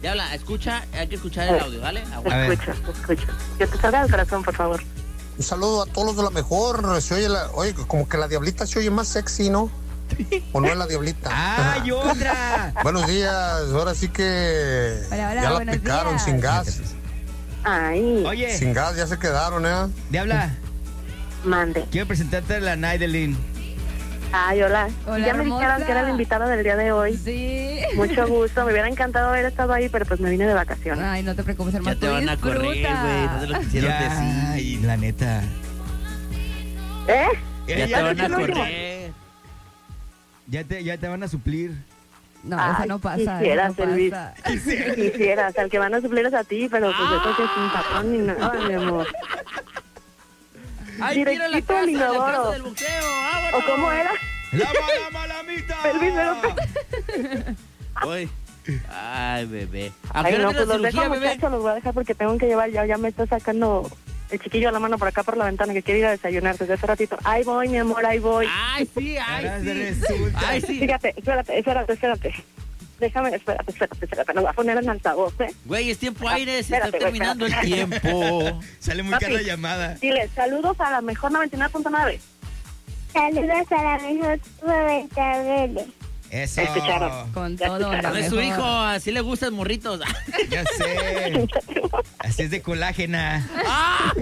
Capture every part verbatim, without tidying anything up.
Diabla, escucha, hay que escuchar el audio, ¿vale? Escucha, escucha. Que te salga del corazón, por favor. Un saludo a todos los de la mejor. Se oye, la, oye, como que la diablita se oye más sexy, ¿no? ¿O no es la diablita? ¡Ay, otra! Buenos días, ahora sí que Hola, hola, ya la buenos picaron días. sin gas. Ay, Oye, Sin gas ya se quedaron, ¿eh? Diabla, mande. quiero presentarte a la Naidelin. Ay, hola. Hola, Ya me hermosa. dijeron que era la invitada del día de hoy. Sí. Mucho gusto. Me hubiera encantado haber estado ahí, pero pues me vine de vacaciones. Ay, no te preocupes, hermano. Ya te tú van a correr, güey. disfruta. No te lo quisieron Ya, decir. ay, la neta. ¿Eh? Ya Ya, te ya van te a lo digo. correr. ya te, ya te van a suplir. No, Ay, eso no pasa. quisieras, eso no Elvis. pasa. Quisieras, al que van a suplir es a ti, pero pues eso que es un patrón ni nada, mi amor. ¡Ay, tira la Directito casa, al la inodoro. casa del buceo! ¡Vámonos! ¿O cómo era? ¡La mala malamita! Elvis, Uy. Ay, bebé. ¿A Ay, qué hora no, viene pues la los dejo, cirugía, bebé? muchachos, los voy a dejar porque tengo que llevar, ya, ya me está sacando el chiquillo a la mano por acá por la ventana que quiere ir a desayunar desde hace ratito. Ahí voy, mi amor, ahí voy. Ay, sí, Ahora ay, sí. resulta. Ay, sí. Fíjate, espérate, espérate, espérate. Déjame, espérate, espérate, espérate. Nos va a poner en altavoz, ¿eh? Güey, es tiempo aire, se está Espérate, güey, terminando el espérate. tiempo. Sale muy Papi. cara la llamada. Dile, saludos a la mejor noventa y nueve punto nueve. Saludos a la mejor noventa y nueve. Eso. Escucharon. Con Ya todo. escucharon. la No es su mejor. hijo, así le gustan morritos. Ya sé. Así es de colágena. ¡Ah!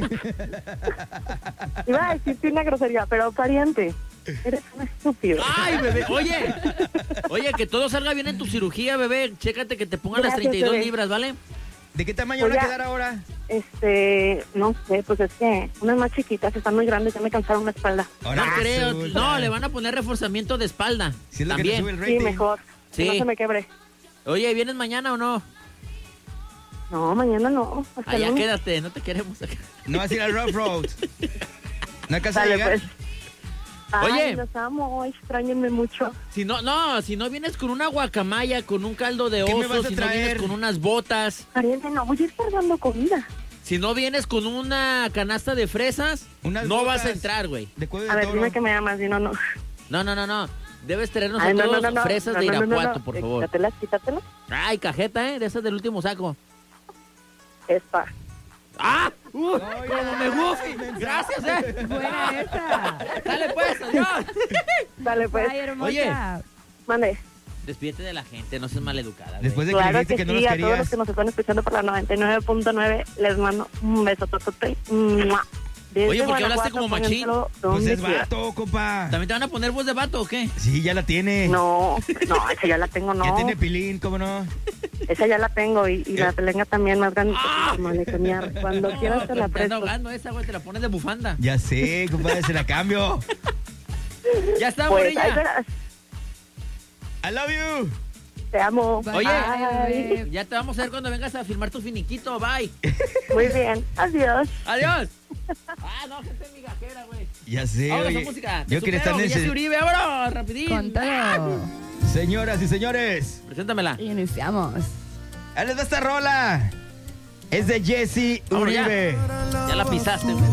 Iba a decirte una grosería, pero pariente. Eres un estúpido. ¡Ay, bebé! Oye, oye, que todo salga bien en tu cirugía, bebé. Chécate que te pongan las Gracias, treinta y dos bebé. libras, ¿vale? ¿De qué tamaño Pues van a ya. quedar ahora? Este, no sé, pues es que unas más chiquitas están muy grandes, ya me cansaron la espalda. Ahora No creo. resulta. No, le van a poner reforzamiento de espalda. Si es lo que te sube También. el Sí, rating. mejor. Que Sí. no se me quebre. Oye, ¿vienes mañana o no? No, mañana no. Hasta el Allá lunes. quédate, no te queremos acá. No vas a ir al Rough Road. ¿No alcanzas a Dale, llegar? pues. Ay, Oye. los amo, extrañenme mucho. Si no, no, si no vienes con una guacamaya, con un caldo de ¿Qué me vas oso, a si no vienes traer? con unas botas, Pariente, no voy a ir cargando comida. si no vienes con una canasta de fresas, Unas no vas a botas. entrar, güey. De cuello A de ver, toro. dime que me amas, si no, no. No, no, no, no. Debes traernos Ay, a no, todos no, no, no. fresas No, de no, no, no, Irapuato, no. por favor. Quítatelas, quítatelas. Ay, cajeta, ¿eh? De esas del último saco. Esta. ¡Ah! ¡Uh! Ay, ¡Como me ay, gusta! mensaje. ¡Gracias, eh! Buena esa. ¡Dale, pues! ¡Adiós! Dale, pues. Ay, hermosa. Oye. Mande. Despídete de la gente, no seas maleducada, güey. Después de que Claro dijiste que, que, no sí, los a todos los querías. que nos están escuchando por la noventa y nueve punto nueve, les mando un beso totote. ¡Mua! Desde Oye, ¿por qué hablaste Guanajuato, como machín? pónganselo Pues donde es quiera. vato, compa. ¿También te van a poner voz de vato o qué? Sí, ya la tiene. No, no, esa ya la tengo, no. Ya tiene pilín, ¿cómo no? Esa ya la tengo y, y la ¿Eh? pelenga también más grande ¡Ah! que maleconear. Cuando quieras te la Te anda presto. ahogando esa, güey, te la pones de bufanda. Ya sé, compadre, se la cambio. Ya está, Pues, ahí morilla. verás. I love you. Te amo. Bye, Oye. bebé. Ya te vamos a ver cuando vengas a firmar tu finiquito. Bye. Muy bien. Adiós. Adiós. Ah, no, gente migajera, güey. Ya sé, Vámonos a oye. música. Yo quería estar en Jesse ese... Uribe, vámonos, rapidín. Con todo. Señoras y señores, Preséntamela. Iniciamos. ahí les va esta rola. Es de Jesse Vámonos ya. Uribe. Ya la pisaste, güey.